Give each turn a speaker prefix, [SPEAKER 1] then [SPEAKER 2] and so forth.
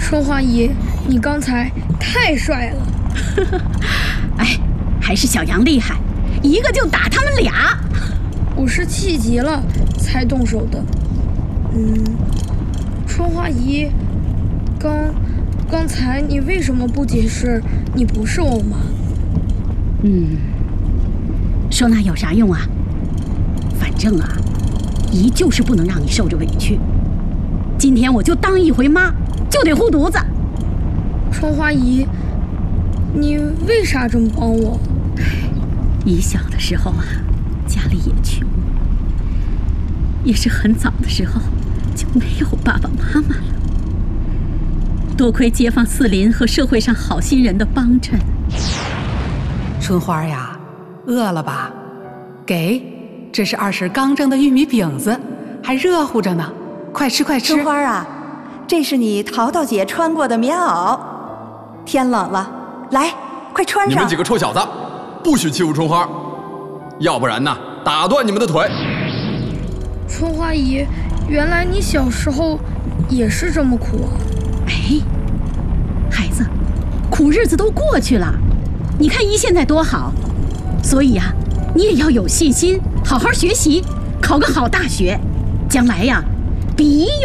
[SPEAKER 1] 春花姨，你刚才太帅了。
[SPEAKER 2] 哎，还是小杨厉害，一个就打他们俩。
[SPEAKER 1] 我是气急了才动手的。春花姨，刚才你为什么不解释你不是我妈？
[SPEAKER 2] 说那有啥用啊？反正啊，姨就是不能让你受着委屈。今天我就当一回妈，就得护犊子。
[SPEAKER 1] 春花姨，你为啥这么帮我？
[SPEAKER 2] 姨小的时候啊，家里也穷，也是很早的时候就没有爸爸妈妈了。多亏街坊四邻和社会上好心人的帮衬。
[SPEAKER 3] 春花呀，饿了吧？给，这是二婶刚蒸的玉米饼子，还热乎着呢，快吃快吃。
[SPEAKER 4] 春花啊，这是你淘淘姐穿过的棉袄，天冷了，来，快穿上。
[SPEAKER 5] 你们几个臭小子，不许欺负春花，要不然呢，打断你们的腿。
[SPEAKER 1] 春花姨，原来你小时候也是这么苦啊！
[SPEAKER 2] 哎，孩子，苦日子都过去了，你看姨现在多好，所以呀，你也要有信心，好好学习，考个好大学，将来呀，比姨